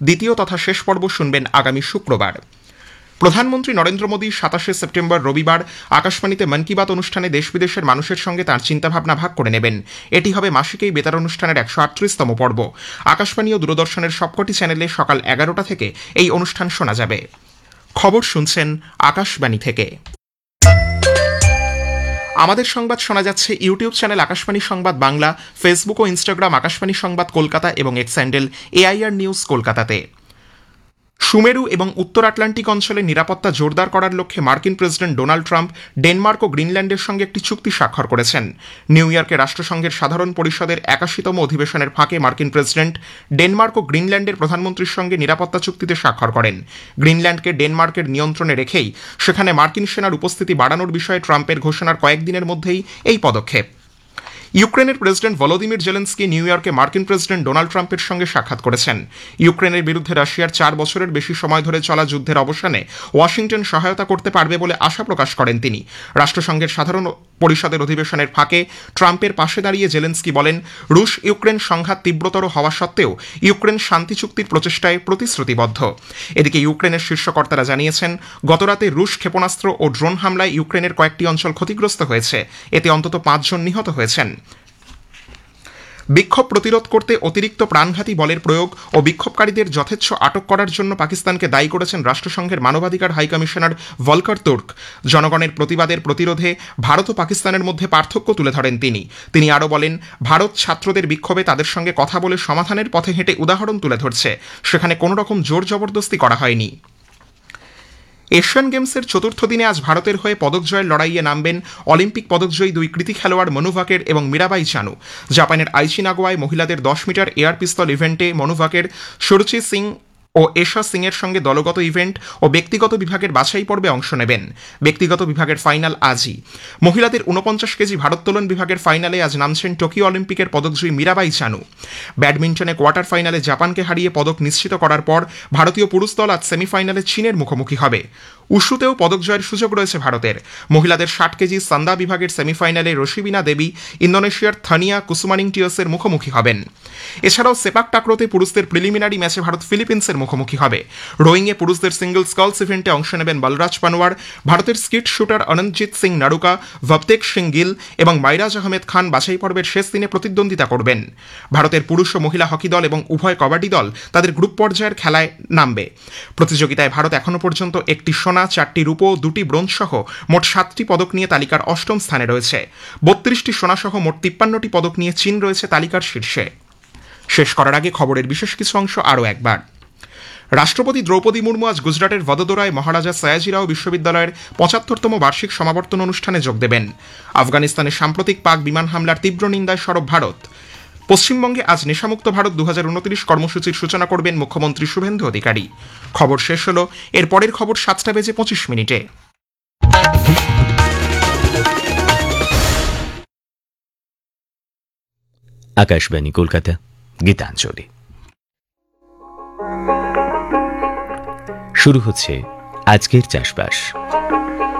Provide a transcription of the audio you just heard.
দ্বিতীয় তথা শেষ পর্ব শুনবেন আগামী শুক্রবার। প্রধানমন্ত্রী নরেন্দ্র মোদী 27 সেপ্টেম্বর রবিবার আকাশবাণীতে মন কি বাত অনুষ্ঠানে দেশ বিদেশের মানুষের সঙ্গে তাঁর চিন্তাভাবনা ভাগ করে নেবেন। এটি হবে মাসিক এই বেতার অনুষ্ঠানের 138তম পর্ব। আকাশবাণী ও দূরদর্শনের সবকটি চ্যানেলে সকাল 11টা থেকে এই অনুষ্ঠান শোনা যাবে। খবর শুনছেন আকাশবাণী থেকে। আমাদের সংবাদ শোনা যাচ্ছে ইউটিউব চ্যানেল আকাশবাণী সংবাদ বাংলা, ফেসবুক ও ইনস্টাগ্রাম আকাশবাণী সংবাদ কলকাতা এবং এক্স হ্যান্ডেল AIR নিউজ কলকাতাতে। সুমেরু এবং উত্তর আটলান্টিক অঞ্চলে নিরাপত্তা জোরদার করার লক্ষ্যে মার্কিন প্রেসিডেন্ট ডোনাল্ড ট্রাম্প ডেনমার্ক ও গ্রিনল্যান্ডের সঙ্গে একটি চুক্তি স্বাক্ষর করেছেন। নিউ ইয়র্কে রাষ্ট্রসংঘের সাধারণ পরিষদের 81তম অধিবেশনের ফাঁকে মার্কিন প্রেসিডেন্ট ডেনমার্ক ও গ্রিনল্যান্ডের প্রধানমন্ত্রীর সঙ্গে নিরাপত্তা চুক্তিতে স্বাক্ষর করেন। গ্রিনল্যান্ডকে ডেনমার্কের নিয়ন্ত্রণে রেখেই সেখানে মার্কিন সেনার উপস্থিতি বাড়ানোর বিষয়ে ট্রাম্পের ঘোষণার কয়েকদিনের মধ্যেই এই পদক্ষেপ। ইউক্রেনের প্রেসিডেন্ট ভলোদিমির জেলেনস্কি নিউ ইয়র্কে মার্কিন প্রেসিডেন্ট ডোনাল্ড ট্রাম্পের সঙ্গে সাক্ষাৎ করেছেন। ইউক্রেনের বিরুদ্ধে রাশিয়ার 4 বছরের বেশি সময় ধরে চলা যুদ্ধের অবসানে ওয়াশিংটন সহায়তা করতে পারবে বলে আশা প্রকাশ করেন তিনি। রাষ্ট্রসংঘের সাধারণ পরিষদের অধিবেশনের ফাঁকে ট্রাম্পের পাশে দাঁড়িয়ে জেলেনস্কি বলেন, রুশ ইউক্রেন সংঘাত তীব্রতর হওয়া সত্ত্বেও ইউক্রেন শান্তি চুক্তির প্রচেষ্টায় প্রতিশ্রুতিবদ্ধ। এদিকে ইউক্রেনের শীর্ষকর্তারা জানিয়েছেন, গতরাতে রুশ ক্ষেপণাস্ত্র ও ড্রোন হামলায় ইউক্রেনের কয়েকটি অঞ্চল ক্ষতিগ্রস্ত হয়েছে। এতে অন্তত 5 জন নিহত হয়েছেন। বিক্ষোভ প্রতিরোধ করতে অতিরিক্ত প্রাণঘাতী বলের প্রয়োগ ও বিক্ষোভকারীদের যথেচ্ছ আটক করার জন্য পাকিস্তানকে দায়ী করেছেন রাষ্ট্রসংঘের মানবাধিকার হাইকমিশনার ভলকার তুর্ক। জনগণের প্রতিবাদের প্রতিরোধে ভারত ও পাকিস্তানের মধ্যে পার্থক্য তুলে ধরেন তিনি আরও বলেন, ভারত ছাত্রদের বিক্ষোভে তাদের সঙ্গে কথা বলে সমাধানের পথে হেঁটে উদাহরণ তুলে ধরছে, সেখানে কোনো রকম জোর জবরদস্তি করা হয়নি। এশিয়ান গেমসের চতুর্থ দিনে আজ ভারতের হয়ে পদক জয়ের লড়াইয়ে নামবেন অলিম্পিক পদকজয়ী 2 কৃতী খেলোয়াড় মনু ভাকের এবং মীরাবাই চানু। জাপানের আইচি নাগোয়ায় মহিলাদের 10 মিটার এয়ার পিস্তল ইভেন্টে মনু ভাকের সুরুচি সিং ও এশা সিং এর সঙ্গে দলগত ইভেন্ট ও ব্যক্তিগত বিভাগের বাছাই পর্বে অংশ নেবেন। ব্যক্তিগত বিভাগের ফাইনাল আজই। মহিলাদের 49 কেজি ভারোত্তোলন বিভাগের ফাইনালে আজ নামছেন টোকিও অলিম্পিকের পদকজয়ী মীরাবাই চানু। ব্যাডমিন্টনে কোয়ার্টার ফাইনালে জাপানকে হারিয়ে পদক নিশ্চিত করার পর ভারতীয় পুরুষ দল আজ সেমিফাইনালে চীনের মুখোমুখি হবে। উশুতেও পদক জয়ের সুযোগ রয়েছে ভারতের। মহিলাদের 60 কেজি সান্দা বিভাগের সেমিফাইনালে রশিবিনা দেবী ইন্দোনেশিয়ার থানিয়া কুসুমানিংটিয়াসের মুখোমুখি হবেন। এছাড়াও সেপাক টাকরোতে পুরুষদের প্রিলিমিনারি ম্যাচে ভারত ফিলিপিন্সের মুখোমুখি হবে। রোয়িংয়ে পুরুষদের সিঙ্গল স্কলস ইভেন্টে অংশ নেবেন বলরাজ পানওয়ার। ভারতের স্কিট শুটার অনন্তজিৎ সিং নারুকা, ভবতেক সিং গিল এবং মাইরাজ আহমেদ খান বাছাই পর্বের শেষ দিনে প্রতিদ্বন্দ্বিতা করবেন। ভারতের পুরুষ ও মহিলা হকি দল এবং উভয় কবাডি দল তাদের গ্রুপ পর্যায়ের খেলায় নামবে। প্রতিযোগিতায় ভারত এখনো পর্যন্ত 1টি সোনা, 4টি রূপো, 2টি ব্রোঞ্জ সহ মোট 7টি পদক নিয়ে তালিকার 8ম স্থানে রয়েছে। 32টি সোনা সহ মোট 53টি পদক নিয়ে চীন রয়েছে তালিকার শীর্ষে। শেষ করার আগে খবরের বিশেষ কিছু অংশ আরও একবার। রাষ্ট্রপতি দ্রৌপদী মুর্মু আজ গুজরাটের ভদোদরায় মহারাজা সয়াজিরাও বিশ্ববিদ্যালয়ের 75তম বার্ষিক সমাবর্তন অনুষ্ঠানে যোগ দেবেন। আফগানিস্তানে সাম্প্রতিক পাক বিমান হামলার তীব্র নিন্দায় সরব ভারত। পশ্চিমবঙ্গে আজ নেশামুক্ত ভারত 2029 কর্মসূচির সূচনা করবেন মুখ্যমন্ত্রী শুভেন্দু অধিকারী। খবর শেষ হল। এর পরের খবর 7:25 আকাশবাণী কলকাতা, গীতাঞ্জলি। শুরু হচ্ছে আজকের চাষবাস।